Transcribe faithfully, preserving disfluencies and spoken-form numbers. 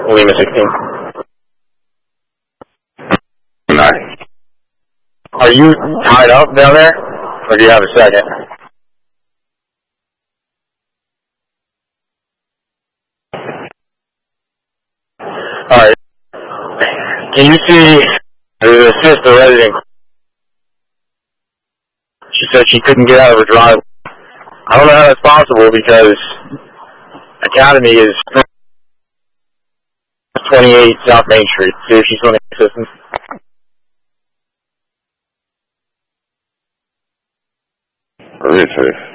Lima sixteen. Nice. Are you tied up down there, or do you have a second? Alright. Can you see the sister resident? She said she couldn't get out of her driveway. I don't know how that's possible because Academy is twenty-eight South Main Street. See if she's going to assistance. Let me see.